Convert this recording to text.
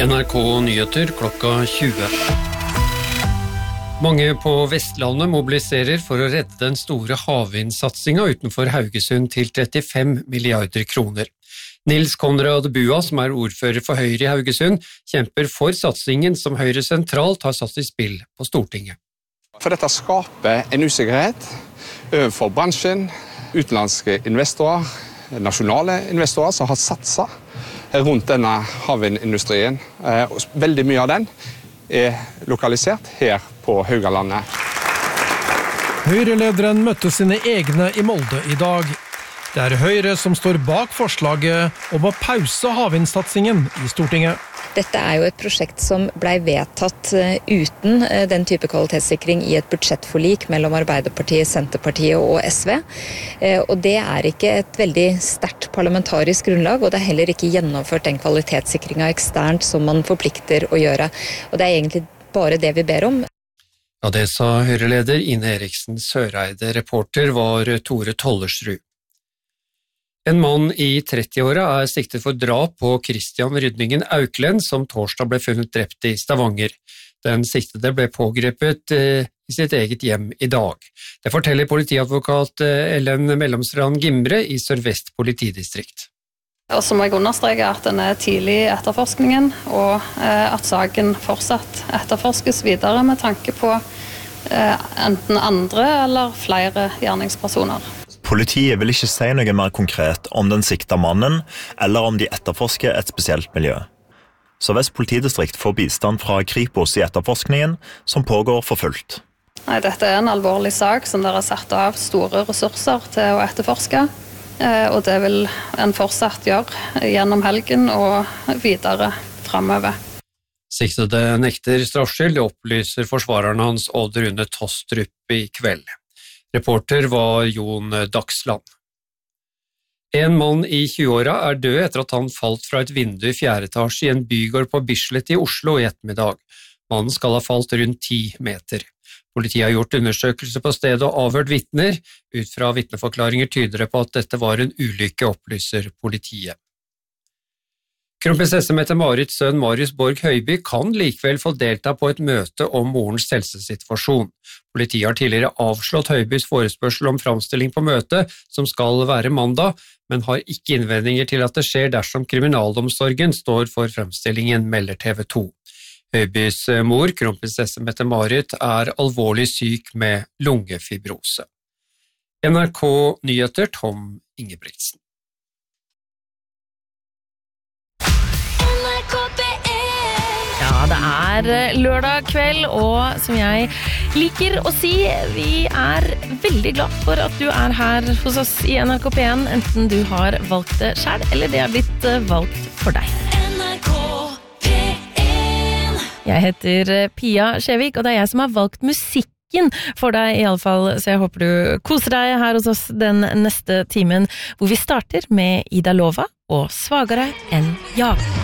NRK Nyheter klokka 20. Mange på Vestlandet mobiliserer for å redde den store havvindsatsingen utenfor Haugesund til 35 milliarder kroner. Nils Konrad Bua, som ordfører for Høyre i Haugesund, kjemper for satsingen som Høyre sentralt har satt i spill på Stortinget. For dette skaper en usikkerhet overfor bransjen, utenlandske investorer, nasjonale investorer som har satset rundt denne havvindindustrien. Veldig mye av den lokalisert her på Haugalandet. Høyre-lederen møtte sine egne i Molde i dag. Det Høyre som står bak forslaget om å pause havvindsatsingen i Stortinget. Dette jo et prosjekt som ble vedtatt uten den type kvalitetssikring i et budsjettforlik mellom Arbeiderpartiet, Senterpartiet og SV. Og det ikke et veldig sterkt parlamentarisk grunnlag, og det heller ikke gjennomført den kvalitetssikringen eksternt som man forplikter å gjøre. Og det egentlig bare det vi ber om. Ja, det sa Høyre-leder Ine Eriksen Søreide. Reporter var Tore Tollersrud. En mann i 30-åra siktet for drap på Christian Rydningen Auklend, som torsdag ble funnet drept i Stavanger. Den siktede ble pågrepet i sitt eget hjem i dag. Det forteller politiadvokat Ellen Mellomstrand Gimre i Sør-Vest politidistrikt. Og så må jeg understreke at den tidlig i etterforskningen, og at saken fortsatt etterforskes videre med tanke på enten andre eller flere gjerningspersoner. Politiet vil ikke si noe mer konkret om den sikta mannen, eller om de etterforsker et spesielt miljø. Sør-Vest politidistrikt får bistand fra Kripos i etterforskningen, som pågår for fullt. Nei, dette en alvorlig sak som dere har satt av store ressurser til å etterforske, og det vil en fortsatt gjøre gjennom helgen og videre fremover. Siktede nekter straffskyld, det opplyser forsvareren hans Odd Rune Tostrup i kveld. Reporter var Jon Dagsland. En mann i 20-åra død etter at han falt fra et vindu i 4. etasje i en bygård på Bislett i Oslo i ettermiddag. Mannen skal ha falt rundt 10 meter. Politiet har gjort undersøkelse på stedet og avhørt vitner. Ut fra vitneforklaringer tyder det på at dette var en ulykke, opplyser politiet. Kronprinsesse Mette-Marits sønn Marius Borg Høiby kan likevel få delta på et møte om morens helsesituasjon. Politiet har tidligere avslått Høibys forespørsel om framstilling på møtet, som skal være mandag, men har ikke innvendinger til at det skjer dersom kriminalomsorgen står for framstillingen, melder TV 2. Høibys mor, kronprinsesse Mette-Marit, alvorlig syk med lungefibrose. NRK Nyheter, Tom Ingebrigtsen. Ja, det lørdag kveld, og som jeg liker å si, vi veldig glad for at du her hos oss i NRK P1, enten du har valgt det selv, eller det blitt valgt for deg. NRK P1. Jeg heter Pia Skjevik, og det jeg som har valgt musikken for deg i alle fall, så jeg håper du koser deg her hos oss den neste timen, hvor vi starter med Ida Lova og Svagere enn jag.